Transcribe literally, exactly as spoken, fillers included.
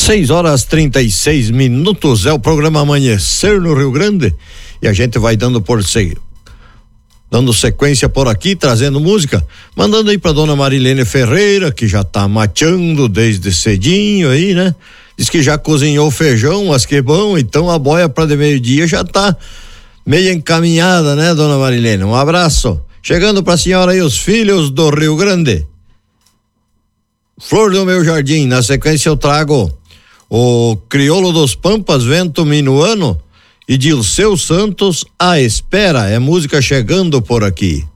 seis horas trinta e seis minutos é o programa Amanhecer no Rio Grande e a gente vai dando por se... dando sequência por aqui, trazendo música, mandando aí pra dona Marilene Ferreira, que já tá mateando desde cedinho aí, né? Diz que já cozinhou feijão, mas que bom, então a boia pra de meio-dia já tá meio encaminhada, né, dona Marilene? Um abraço. Chegando pra senhora aí os filhos do Rio Grande. Flor do meu jardim, na sequência eu trago o Crioulo dos Pampas, Vento Minuano, e Dilceu Santos, A Espera, é música chegando por aqui.